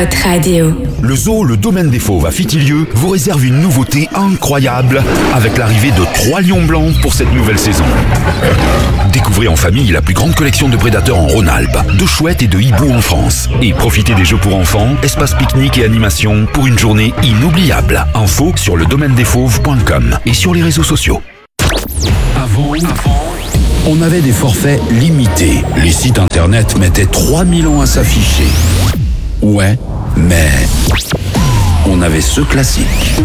Hot Radio. Le zoo Le Domaine des Fauves à Fitilieu vous réserve une nouveauté incroyable avec l'arrivée de 3 lions blancs pour cette nouvelle saison. Découvrez en famille la plus grande collection de prédateurs en Rhône-Alpes, de chouettes et de hiboux en France. Et profitez des jeux pour enfants, espace pique-nique et animation pour une journée inoubliable. Info sur ledomainedesfauves.com et sur les réseaux sociaux. Avant, on avait des forfaits limités. Les sites internet mettaient 3000 ans à s'afficher. Ouais, mais on avait ce classique.